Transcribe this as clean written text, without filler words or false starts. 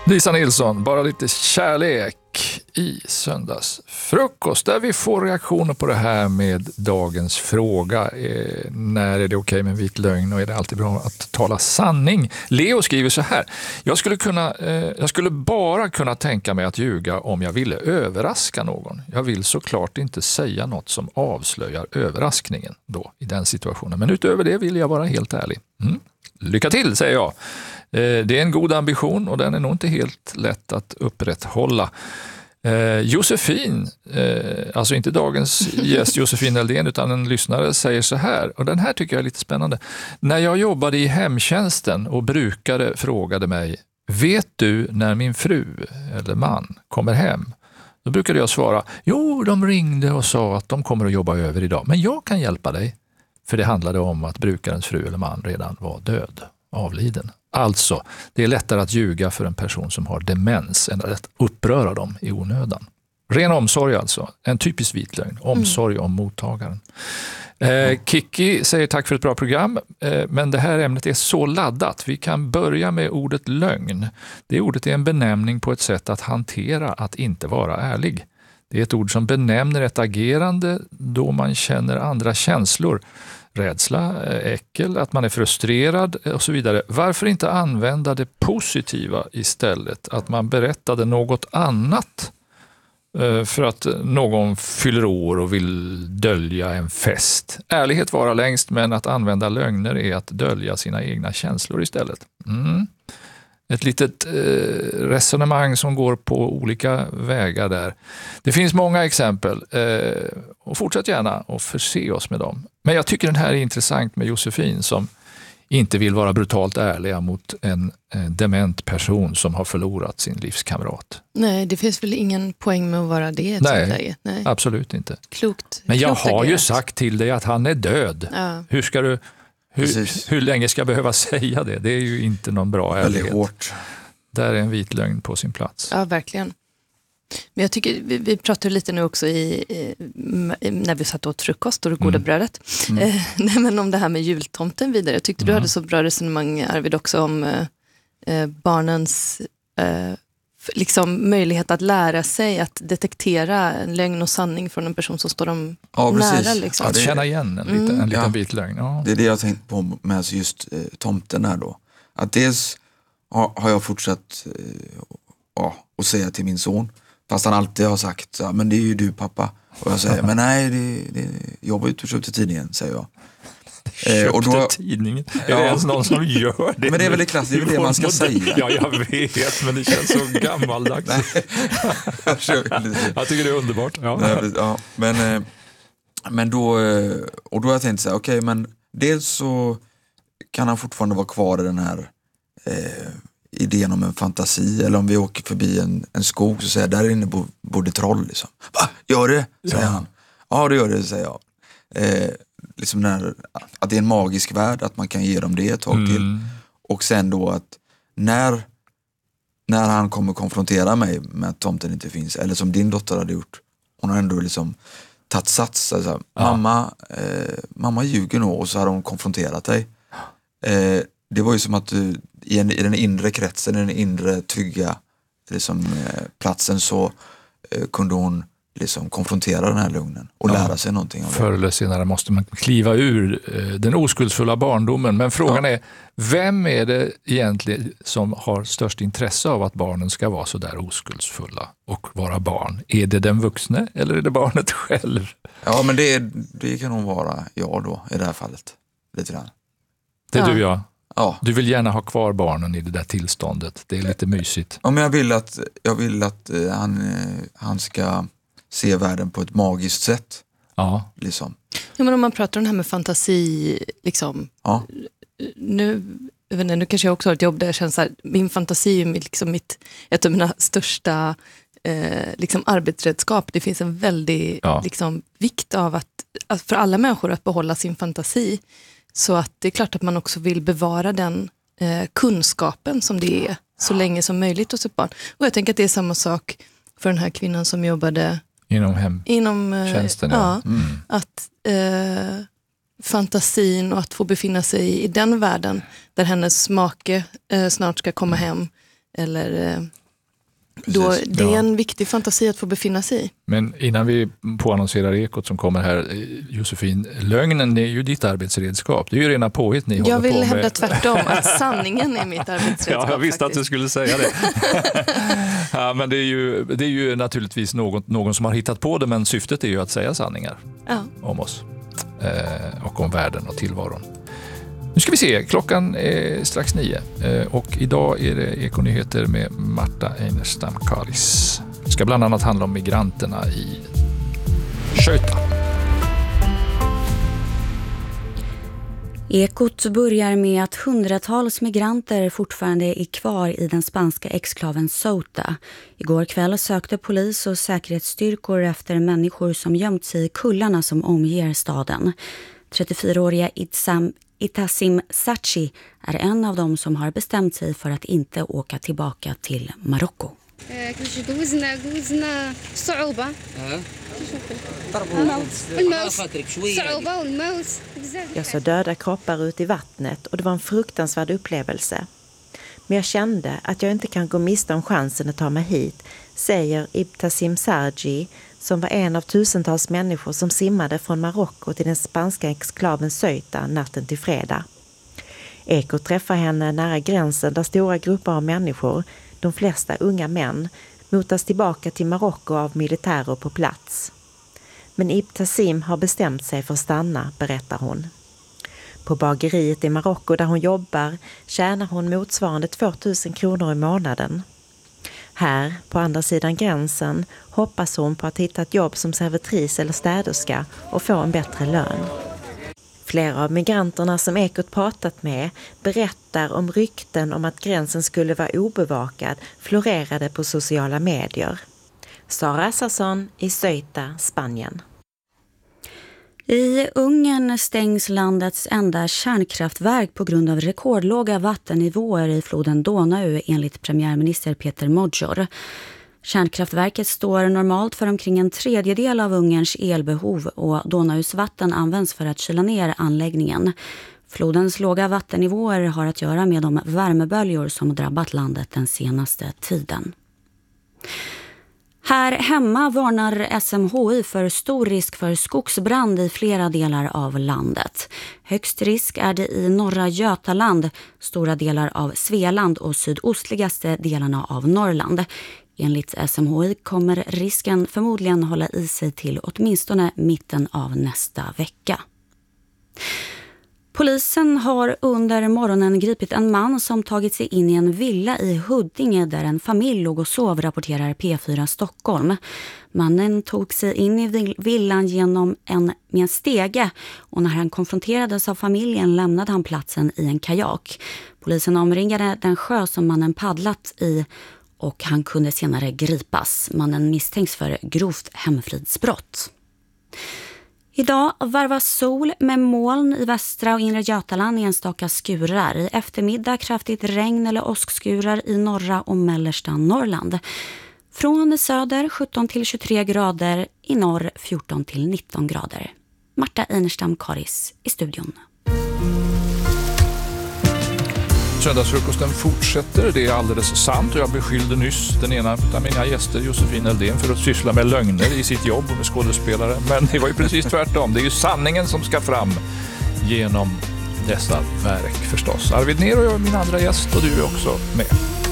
Lisa Nilsson, bara lite kärlek i söndagsfrukost, där vi får reaktioner på det här med dagens fråga. När är det okej med en vit lögn och är det alltid bra att tala sanning? Leo skriver så här: jag skulle bara kunna tänka mig att ljuga om jag ville överraska någon. Jag vill såklart inte säga något som avslöjar överraskningen då i den situationen. Men utöver det vill jag vara helt ärlig. Lycka till, säger jag. Det är en god ambition och den är nog inte helt lätt att upprätthålla. Josefin, alltså inte dagens gäst Josefin Eldén utan en lyssnare, säger så här, och den här tycker jag är lite spännande. När jag jobbade i hemtjänsten och brukare frågade mig: vet du när min fru eller man kommer hem? Då brukade jag svara: jo, de ringde och sa att de kommer att jobba över idag, men jag kan hjälpa dig. För det handlade om att brukarens fru eller man redan var död, avliden. Alltså, det är lättare att ljuga för en person som har demens än att uppröra dem i onödan. Ren omsorg alltså, en typisk vit lögn. Omsorg om mottagaren. Kiki säger tack för ett bra program, men det här ämnet är så laddat. Vi kan börja med ordet lögn. Det ordet är en benämning på ett sätt att hantera att inte vara ärlig. Det är ett ord som benämner ett agerande då man känner andra känslor. Rädsla, äckel, att man är frustrerad och så vidare. Varför inte använda det positiva istället? Att man berättade något annat för att någon fyller år och vill dölja en fest. Ärlighet vara längst, men att använda lögner är att dölja sina egna känslor istället. Ett litet resonemang som går på olika vägar där. Det finns många exempel och fortsätt gärna och förse oss med dem. Men jag tycker den här är intressant med Josefin som inte vill vara brutalt ärliga mot en dement person som har förlorat sin livskamrat. Nej, det finns väl ingen poäng med att vara det i ett sånt läge. Nej, absolut inte. Klokt. Men jag har ju sagt till dig att han är död. Ja. Hur ska du... Hur länge ska jag behöva säga det? Det är ju inte någon bra ärlighet. Hårt. Där är en vit lögn på sin plats. Ja, verkligen. Men jag tycker, vi pratade lite nu också när vi satt åt frukost och det goda brödet. Nej, men om det här med jultomten vidare. Jag tyckte du hade så bra resonemang, Arvid, också om barnens liksom möjlighet att lära sig att detektera en lögn och sanning från en person som står dem nära. Liksom. Att känna igen en liten vit lögn. Ja. Det är det jag tänkt på med just tomten här då. Att dels har jag fortsatt att säga till min son, fast han alltid har sagt, ja, men det är ju du pappa. Och jag säger, men nej, jag var ute och köpte tidningen, säger jag. Köpte tidningen? Är det ens någon som gör det? Men det är väl det klassiska, det man ska säga. Ja, jag vet, men det känns så gammaldags. Jag tycker det är underbart. Ja. Nej, men då har jag tänkt så här, okej, men dels så kan han fortfarande vara kvar i den här idén om en fantasi, eller om vi åker förbi en skog så säger jag, där inne bor det troll liksom. Va? Gör det? Säger han. Ja, det gör det, säger jag. Liksom att det är en magisk värld, att man kan ge dem det ett tag till. Och sen då att när han kommer konfrontera mig med att tomten inte finns, eller som din dotter hade gjort, hon har ändå liksom tagit sats, alltså, mamma ljuger nog, och så har hon konfronterat dig. Det var ju som att du i den inre kretsen, i den inre trygga liksom, platsen, så kunde hon liksom konfrontera den här lugnen och lära sig någonting av det. Förr eller senare måste man kliva ur den oskuldsfulla barndomen. Men frågan är, vem är det egentligen som har störst intresse av att barnen ska vara så där oskuldsfulla och vara barn? Är det den vuxne eller är det barnet själv? Ja, men det kan nog vara jag då i det här fallet. Lite grann. Det är du, ja. Ja. Du vill gärna ha kvar barnen i det där tillståndet. Det är lite mysigt. Ja, men jag vill att han ska se världen på ett magiskt sätt. Ja. Liksom. Ja, men om man pratar om det här med fantasi, liksom. Ja. Nu kanske jag också har ett jobb där jag känner så här, min fantasi är liksom ett av mina största liksom arbetsredskap. Det finns en väldig liksom, vikt av att för alla människor att behålla sin fantasi. Så att det är klart att man också vill bevara den kunskapen som det är så länge som möjligt hos ett barn. Och jag tänker att det är samma sak för den här kvinnan som jobbade inom tjänsten. Att fantasin och att få befinna sig i den världen där hennes make snart ska komma hem Eller då, det är en viktig fantasi att få befinna sig i. Men innan vi påannonserar Ekot som kommer här, Josefin, lögnen är ju ditt arbetsredskap. Det är ju rena påhitt ni håller på med. Jag vill hävda tvärtom, att sanningen är mitt arbetsredskap. Ja, jag visste faktiskt att du skulle säga det. Ja, men det är ju naturligtvis någon som har hittat på det, men syftet är ju att säga sanningar om oss och om världen och tillvaron. Nu ska vi se, klockan är strax 9 och idag är det Ekonyheter med Marta Einerstam Karis. Det ska bland annat handla om migranterna i Ceuta. Ekot börjar med att hundratals migranter fortfarande är kvar i den spanska exklaven Ceuta. Igår kväll sökte polis och säkerhetsstyrkor efter människor som gömt sig i kullarna som omger staden. 34-åriga Itassim Sachi är en av dem som har bestämt sig för att inte åka tillbaka till Marocko. Jag såg döda kroppar ut i vattnet och det var en fruktansvärd upplevelse. Men jag kände att jag inte kan gå miste om chansen att ta mig hit, säger Itassim Sachi, som var en av tusentals människor som simmade från Marocko till den spanska exklaven Ceuta natten till fredag. Ekot träffar henne nära gränsen där stora grupper av människor, de flesta unga män, motas tillbaka till Marocko av militärer på plats. Men Itassim har bestämt sig för att stanna, berättar hon. På bageriet i Marocko där hon jobbar tjänar hon motsvarande 2000 kronor i månaden. Här, på andra sidan gränsen, hoppas hon på att hitta ett jobb som servitris eller städerska och få en bättre lön. Flera av migranterna som Ekot pratat med berättar om rykten om att gränsen skulle vara obevakad florerade på sociala medier. Sara Sasson i Ceuta, Spanien. I Ungern stängs landets enda kärnkraftverk på grund av rekordlåga vattennivåer i floden Donau enligt premiärminister Peter Magyar. Kärnkraftverket står normalt för omkring en tredjedel av Ungerns elbehov och Donaus vatten används för att kyla ner anläggningen. Flodens låga vattennivåer har att göra med de värmeböljor som drabbat landet den senaste tiden. Här hemma varnar SMHI för stor risk för skogsbrand i flera delar av landet. Högst risk är det i norra Götaland, stora delar av Svealand och sydostligaste delarna av Norrland. Enligt SMHI kommer risken förmodligen hålla i sig till åtminstone mitten av nästa vecka. Polisen har under morgonen gripit en man som tagit sig in i en villa i Huddinge där en familj låg och sov, rapporterar P4 Stockholm. Mannen tog sig in i villan med en stege och när han konfronterades av familjen lämnade han platsen i en kajak. Polisen omringade den sjö som mannen paddlat i och han kunde senare gripas. Mannen misstänks för grovt hemfridsbrott. Idag varvas sol med moln i västra och inre Götaland i enstaka skurar. I eftermiddag kraftigt regn eller åskskurar i norra och mellersta Norrland. Från söder 17 till 23 grader, i norr 14 till 19 grader. Marta Einerstam Karis i studion. Söndagsfrukosten fortsätter, det är alldeles sant och jag beskyllde nyss den ena av mina gäster, Josefin Eldén, för att syssla med lögner i sitt jobb och med skådespelare. Men det var ju precis tvärtom, det är ju sanningen som ska fram genom dessa verk förstås. Arvid Ner och jag är min andra gäst och du är också med.